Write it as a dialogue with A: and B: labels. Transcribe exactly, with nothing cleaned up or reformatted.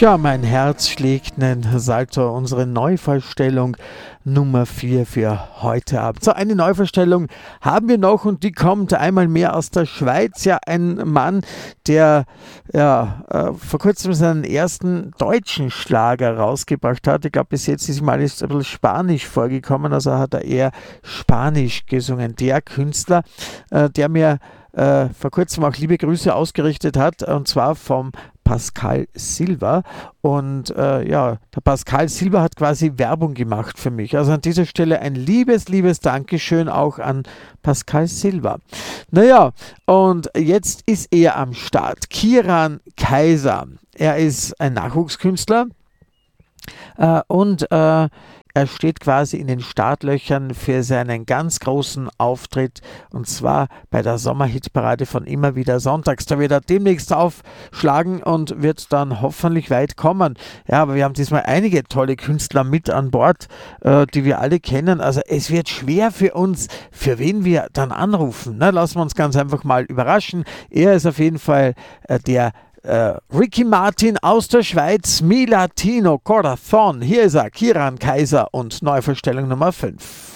A: Tja, mein Herz schlägt einen Salto, unsere Neuverstellung Nummer vier für heute Abend. So, eine Neuverstellung haben wir noch und die kommt einmal mehr aus der Schweiz. Ja, ein Mann, der ja, äh, vor kurzem seinen ersten deutschen Schlager rausgebracht hat. Ich glaube, bis jetzt ist ihm alles ein bisschen Spanisch vorgekommen, also hat er eher Spanisch gesungen. Der Künstler, äh, der mir äh, vor kurzem auch liebe Grüße ausgerichtet hat, und zwar vom Pascal Silva. Und äh, ja, der Pascal Silva hat quasi Werbung gemacht für mich. Also an dieser Stelle ein liebes, liebes Dankeschön auch an Pascal Silva. Naja, und jetzt ist er am Start. Kieran Kaiser. Er ist ein Nachwuchskünstler äh, und äh, er steht quasi in den Startlöchern für seinen ganz großen Auftritt, und zwar bei der Sommerhitparade von Immer wieder sonntags. Da wird er demnächst aufschlagen und wird dann hoffentlich weit kommen. Ja, aber wir haben diesmal einige tolle Künstler mit an Bord, äh, die wir alle kennen. Also es wird schwer für uns, für wen wir dann anrufen. Ne? Lassen wir uns ganz einfach mal überraschen. Er ist auf jeden Fall äh, der Uh, Ricky Martin aus der Schweiz, Mi Latino Corazon. Hier ist er, Kieran Kaiser und Neuverstellung Nummer fünf.